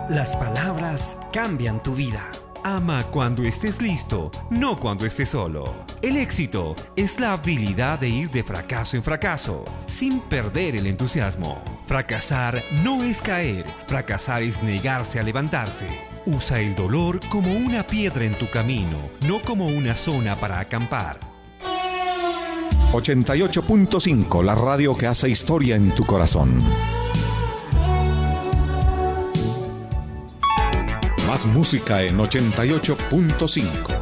Las palabras cambian tu vida. Ama cuando estés listo, no cuando estés solo. El éxito es la habilidad de ir de fracaso en fracaso, sin perder el entusiasmo. Fracasar no es caer, fracasar es negarse a levantarse. Usa el dolor como una piedra en tu camino, no como una zona para acampar. 88.5, la radio que hace historia en tu corazón. Más música en 88.5.